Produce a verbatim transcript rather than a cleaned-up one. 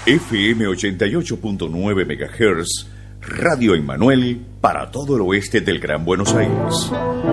F M ochenta y ocho punto nueve megahertz, Radio Emmanuel para todo el oeste del Gran Buenos Aires.